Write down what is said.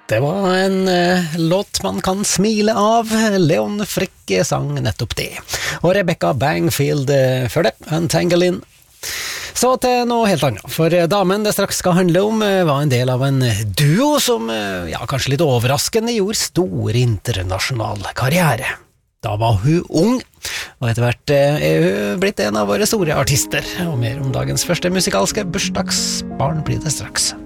Det var en låt man kan smile av. Leon Frick sang nettopp det. Og Rebecca Bangfield før det, Untangling. Så til noe helt annet, for damen det straks skal handle om var en del av en duo som, kanskje litt overraskende, gjorde stor internasjonal karriere. Da var hun ung, og etter hvert er hun blitt en av våre store artister. Og mer om dagens første musikalske bursdagsbarn blir det straks.